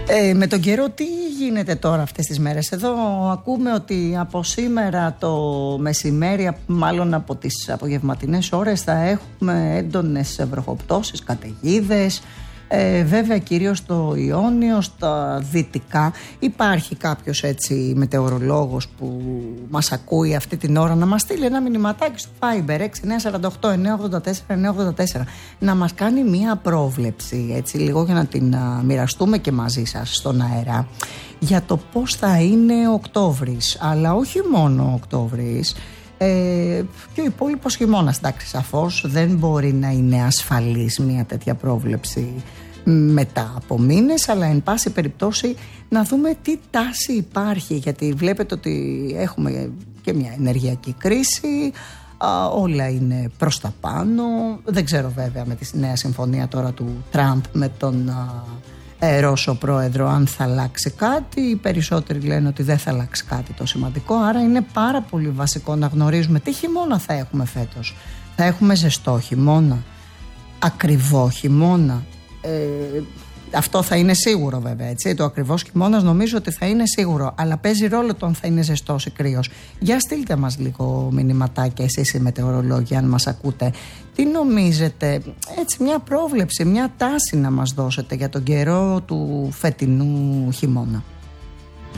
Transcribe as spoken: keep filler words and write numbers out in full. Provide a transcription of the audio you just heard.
Ε, με τον καιρό τι γίνεται τώρα αυτές τις μέρες? Εδώ ακούμε ότι από σήμερα το μεσημέρι, μάλλον από τις απογευματινές ώρες, θα έχουμε έντονες βροχοπτώσεις, καταιγίδες. Ε, βέβαια κυρίως στο Ιόνιο, στα δυτικά. Υπάρχει κάποιος έτσι μετεωρολόγος που μας ακούει αυτή την ώρα να μας στείλει ένα μηνυματάκι στο Viber έξι εννιά τέσσερα οκτώ εννιά ογδόντα τέσσερα εννιά ογδόντα τέσσερα, να μας κάνει μία πρόβλεψη έτσι λίγο για να την α, μοιραστούμε και μαζί σας στον αέρα, για το πώς θα είναι ο Οκτώβρης. Αλλά όχι μόνο ο Οκτώβρης, Ε, και ο υπόλοιπος χειμώνας. Εντάξει, σαφώς δεν μπορεί να είναι ασφαλής μια τέτοια πρόβλεψη μετά από μήνες, αλλά εν πάση περιπτώσει να δούμε τι τάση υπάρχει, γιατί βλέπετε ότι έχουμε και μια ενεργειακή κρίση, α, όλα είναι προς τα πάνω. Δεν ξέρω βέβαια με τη νέα συμφωνία τώρα του Τραμπ με τον α, ε, Ρώσο πρόεδρο αν θα αλλάξει κάτι. Οι περισσότεροι λένε ότι δεν θα αλλάξει κάτι το σημαντικό, άρα είναι πάρα πολύ βασικό να γνωρίζουμε τι χειμώνα θα έχουμε φέτος. Θα έχουμε ζεστό χειμώνα, ακριβό χειμώνα? Ε, αυτό θα είναι σίγουρο βέβαια, έτσι. Το ακριβώς χειμώνας νομίζω ότι θα είναι σίγουρο, αλλά παίζει ρόλο το αν θα είναι ζεστός ή κρύος. Για στείλτε μας λίγο μηνυματάκια εσείς οι μετεωρολόγοι, αν μας ακούτε. Τι νομίζετε, έτσι μια πρόβλεψη, μια τάση να μας δώσετε για τον καιρό του φετινού χειμώνα?